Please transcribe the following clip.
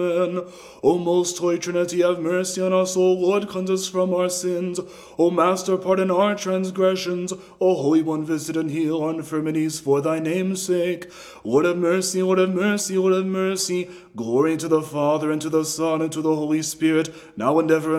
O most holy Trinity, have mercy on us. O Lord, cleanse us from our sins. O Master, pardon our transgressions. O Holy One, visit and heal our infirmities for thy name's sake. Lord have mercy, Lord have mercy, Lord have mercy. Glory to the Father, and to the Son, and to the Holy Spirit, now and ever,